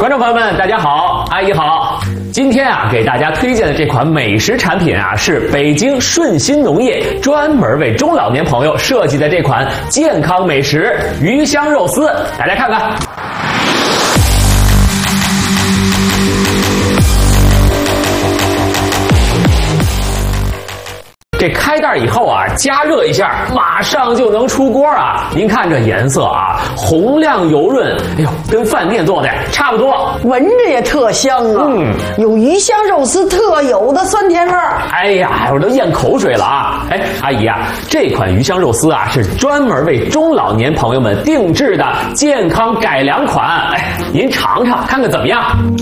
观众朋友们，大家好，阿姨好。今天啊，给大家推荐的这款美食产品啊，是北京顺心农业专门为中老年朋友设计的这款健康美食鱼香肉丝，大家看看。这开袋以后啊，加热一下，马上就能出锅啊！您看这颜色啊，红亮油润，哎呦，跟饭店做的差不多， 闻着也特香啊！有鱼香肉丝特有的酸甜味儿。 哎呀，我都咽口水了啊！哎，阿姨啊，这款鱼香肉丝啊，是专门为中老年朋友们定制的健康改良款。哎，您尝尝看看怎么样？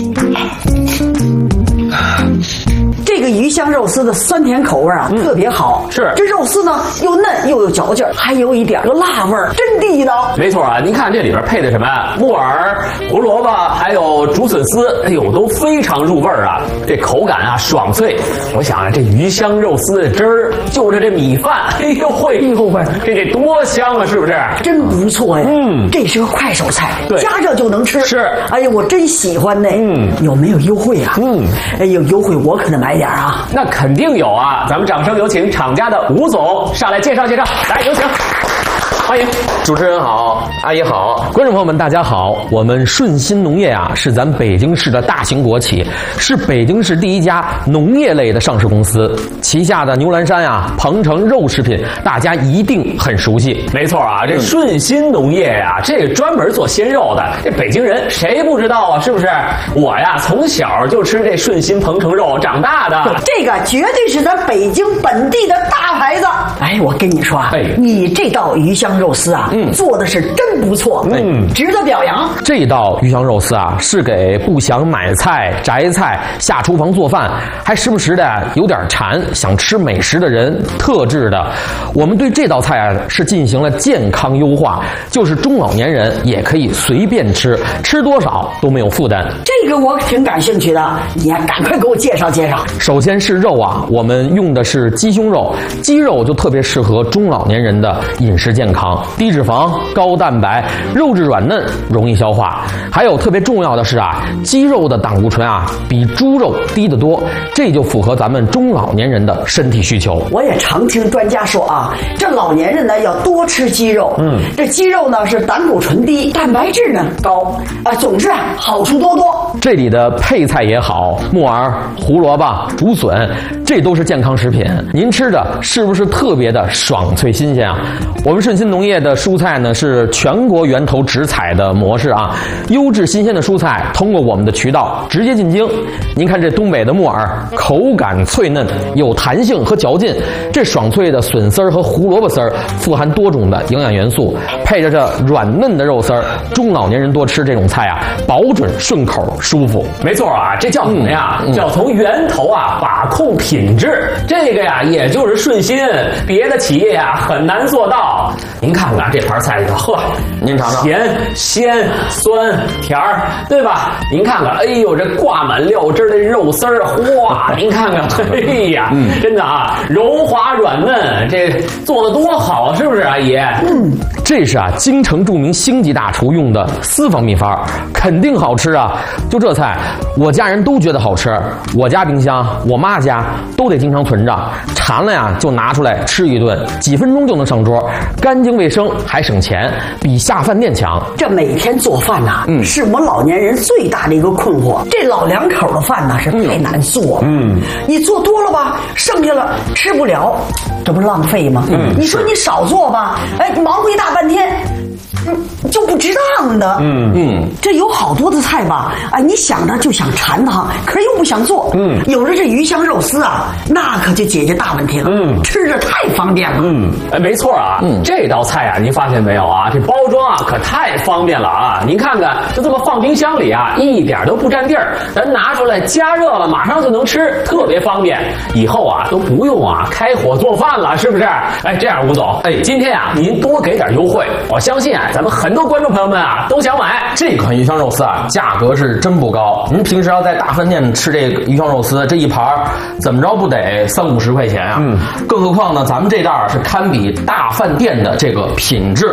这个鱼香肉丝的酸甜口味啊，特别好。 是这肉丝呢，又嫩又有嚼劲儿，还有一点个辣味儿，真地道。 没错啊，您看这里边配的什么？木耳、胡萝卜，还有竹笋丝，哎呦，都非常入味儿啊！这口感啊爽脆。我想啊，这鱼香肉丝的汁儿就着这米饭，哎呦喂，这多香啊，是不是？ 真不错呀。这是个快手菜， 对， 加热就能吃。 是， 哎呀，我真喜欢呢。有没有优惠啊？哎，有优惠我可得买点啊。 那肯定有啊！咱们掌声有请厂家的吴总上来介绍介绍，来有请。欢迎主持人好，阿姨好， 观众朋友们大家好。我们顺心农业啊，是咱北京市的大型国企，是北京市第一家农业类的上市公司，旗下的牛栏山啊、鹏程肉食品，大家一定很熟悉。 没错啊，这顺心农业呀，这个专门做鲜肉的，这北京人谁不知道啊？是不是？我呀，从小就吃这顺心鹏程肉长大的， 这个绝对是咱北京本地的大牌子。哎，我跟你说啊，你这道鱼香肉丝啊，做的是真不错，值得表扬。 这道鱼香肉丝啊，是给不想买菜、摘菜、下厨房做饭，还时不时的有点馋、想吃美食的人特制的。我们对这道菜啊是进行了健康优化，就是中老年人也可以随便吃，吃多少都没有负担。 这个我挺感兴趣的，你呀赶快给我介绍介绍。 首先是肉啊，我们用的是鸡胸肉，鸡肉就特别适合中老年人的饮食健康。低脂肪、高蛋白，肉质软嫩，容易消化。还有特别重要的是啊，鸡肉的胆固醇啊比猪肉低得多，这就符合咱们中老年人的身体需求。 我也常听专家说啊，这老年人呢要多吃鸡肉。这鸡肉呢是胆固醇低，蛋白质呢高，总之啊好处多多。 这里的配菜也好，木耳、胡萝卜、竹笋，这都是健康食品。您吃的是不是特别的爽脆新鲜啊？我们顺心农业的蔬菜呢是全国源头直采的模式啊，优质新鲜的蔬菜通过我们的渠道直接进京。您看这东北的木耳，口感脆嫩，有弹性和嚼劲。这爽脆的笋丝儿和胡萝卜丝儿富含多种的营养元素，配着这软嫩的肉丝儿，中老年人多吃这种菜啊，保准顺口舒服。 没错啊，这叫什么呀？叫从源头啊把控品质。这个呀，也就是顺心，别的企业啊很难做到。您看看这盘菜里头，呵， 您尝尝， 甜、鲜、酸、甜儿，对吧？您看看，哎呦，这挂满料汁的肉丝儿，哇！您看看，哎呀，真的啊，柔滑软嫩，这做的多好，是不是，阿姨？ 这是啊，京城著名星级大厨用的私房秘方，肯定好吃啊！就这菜，我家人都觉得好吃。我家冰箱，我妈家都得经常存着，馋了呀就拿出来吃一顿，几分钟就能上桌，干净卫生还省钱，比下饭店强。 这每天做饭呐，是我们老年人最大的一个困惑。这老两口的饭呢是太难做了，你做多了吧，剩下了吃不了，这不浪费吗？你说你少做吧，哎，忙活一大半天。就不值当的。这有好多的菜吧，哎，你想着就想馋它，可是又不想做。有了这鱼香肉丝啊，那可就解决大问题了。吃着太方便了。 哎，没错啊。这道菜啊，您发现没有啊？这包装啊可太方便了啊！您看看，就这么放冰箱里啊，一点都不占地儿，咱拿出来加热了，马上就能吃，特别方便。以后啊都不用啊开火做饭了，是不是？哎，这样吴总，今天啊您多给点优惠，我相信啊咱们很多观众朋友们啊都想买。 这款鱼香肉丝啊，价格是真不高。您平时要在大饭店吃这个鱼香肉丝，这一盘怎么着不得40-50块钱啊？更何况呢，咱们这袋是堪比大饭店的这个品质。